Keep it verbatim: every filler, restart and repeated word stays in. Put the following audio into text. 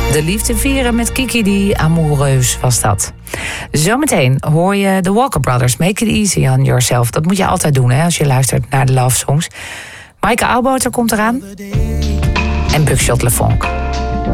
De liefde vieren met Kiki die Amoureus was dat. Zometeen hoor je de Walker Brothers, Make It Easy on Yourself. Dat moet je altijd doen hè, als je luistert naar de love songs. Maaike Oudboter komt eraan. En Buckshot LeFonk.